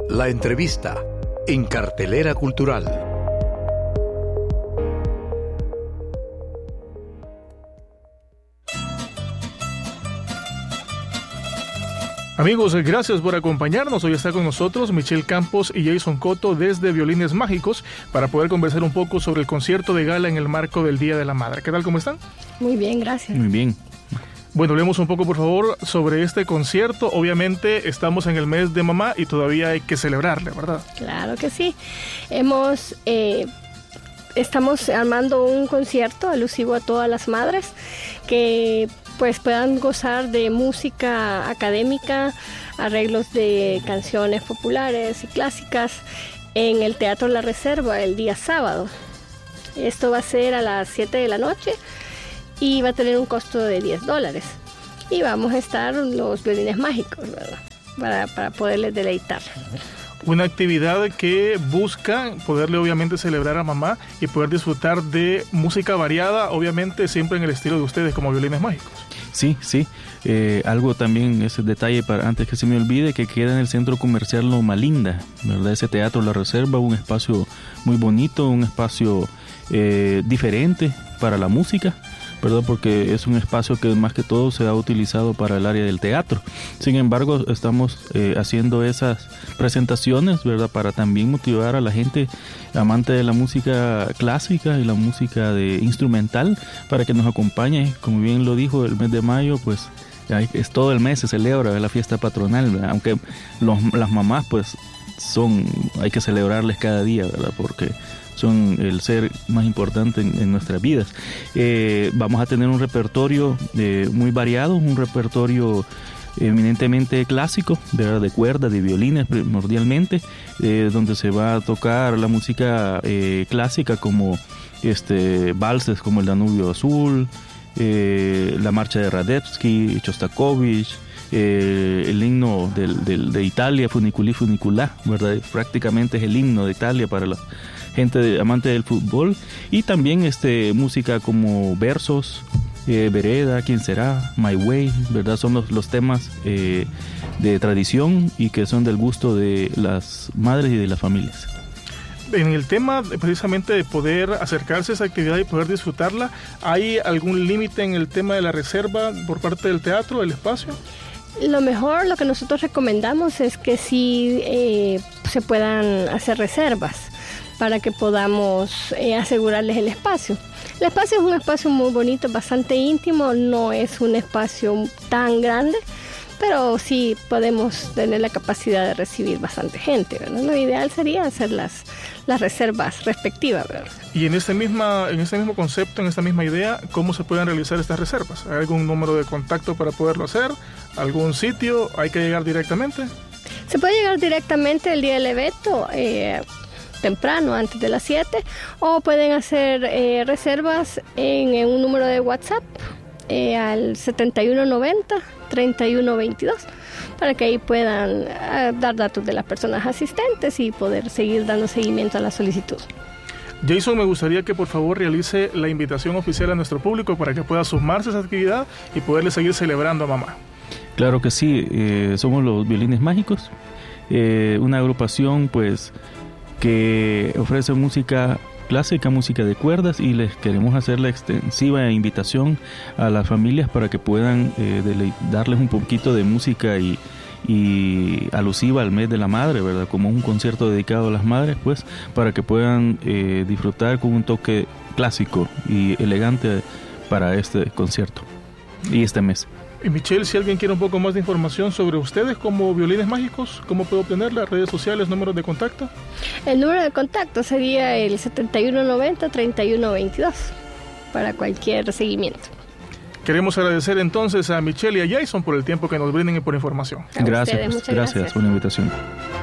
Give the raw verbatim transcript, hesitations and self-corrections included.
La entrevista en Cartelera Cultural. Amigos, gracias por acompañarnos. Hoy está con nosotros Michelle Campos y Jason Cotto desde Violines Mágicos para poder conversar un poco sobre el concierto de gala en el marco del Día de la Madre. ¿Qué tal? ¿Cómo están? Muy bien, gracias. Muy bien. Bueno, hablemos un poco, por favor, sobre este concierto. Obviamente estamos en el mes de mamá y todavía hay que celebrarle, ¿verdad? Claro que sí. Hemos... Eh, estamos armando un concierto alusivo a todas las madres que pues puedan gozar de música académica, arreglos de canciones populares y clásicas en el Teatro La Reserva el día sábado. Esto va a ser a las siete de la noche y va a tener un costo de diez dólares. Y vamos a estar los violines mágicos, ¿verdad? Para, para poderles deleitar. Una actividad que busca poderle obviamente celebrar a mamá y poder disfrutar de música variada, obviamente siempre en el estilo de ustedes como Violines Mágicos. Sí, sí. Eh, algo también, ese detalle para antes que se me olvide, que queda en el centro comercial Loma Linda, ¿verdad? Ese Teatro La Reserva, un espacio muy bonito, un espacio eh, diferente para la música, ¿verdad? Porque es un espacio que más que todo se ha utilizado para el área del teatro. Sin embargo, estamos eh, haciendo esas presentaciones, ¿verdad? Para también motivar a la gente amante de la música clásica y la música de instrumental para que nos acompañe. Como bien lo dijo, el mes de mayo, pues es todo el mes, se celebra la fiesta patronal, ¿verdad? Aunque los, las mamás, pues son, hay que celebrarles cada día, ¿verdad? Porque son el ser más importante en, en nuestras vidas. Eh, vamos a tener un repertorio eh, muy variado, un repertorio eminentemente clásico, de, de cuerdas, de violines primordialmente, eh, donde se va a tocar la música eh, clásica como este valses como el Danubio Azul, eh, la marcha de Radetzky, Shostakovich, eh, el himno del, del, de Italia, Funiculi Funiculà, ¿verdad? Prácticamente es el himno de Italia para la gente de, amante del fútbol, y también este música como versos, eh, Vereda, ¿Quién será?, My Way, ¿verdad? Son los, los temas eh, de tradición y que son del gusto de las madres y de las familias. En el tema precisamente de poder acercarse a esa actividad y poder disfrutarla, ¿hay algún límite en el tema de la reserva por parte del teatro, del espacio? Lo mejor, lo que nosotros recomendamos es que sí eh, se puedan hacer reservas para que podamos eh, asegurarles el espacio. El espacio es un espacio muy bonito, bastante íntimo, no es un espacio tan grande, pero sí podemos tener la capacidad de recibir bastante gente, ¿verdad? Lo ideal sería hacer las, las reservas respectivas, ¿verdad? Y en este, misma, en este mismo concepto, en esta misma idea, ¿cómo se pueden realizar estas reservas? ¿Hay algún número de contacto para poderlo hacer? ¿Algún sitio? ¿Hay que llegar directamente? Se puede llegar directamente el día del evento, eh, temprano, antes de las siete, o pueden hacer eh, reservas en, en un número de WhatsApp eh, al setenta y uno noventa, treinta y uno veintidós, para que ahí puedan eh, dar datos de las personas asistentes y poder seguir dando seguimiento a la solicitud. Jason, me gustaría que por favor realice la invitación oficial a nuestro público para que pueda sumarse a esa actividad y poderle seguir celebrando a mamá. Claro que sí, eh, somos los Violines Mágicos, eh, una agrupación pues que ofrece música clásica, música de cuerdas, y les queremos hacer la extensiva invitación a las familias para que puedan eh, dele- darles un poquito de música y, y alusiva al mes de la madre, ¿verdad? Como un concierto dedicado a las madres, pues, para que puedan eh, disfrutar con un toque clásico y elegante para este concierto y este mes. Y Michelle, si alguien quiere un poco más de información sobre ustedes como Violines Mágicos, ¿cómo puedo obtenerla? ¿Redes sociales, números de contacto? El número de contacto sería el setenta y uno noventa, treinta y uno veintidós para cualquier seguimiento. Queremos agradecer entonces a Michelle y a Jason por el tiempo que nos brinden y por información. A Gracias, ustedes, muchas gracias gracias por la invitación.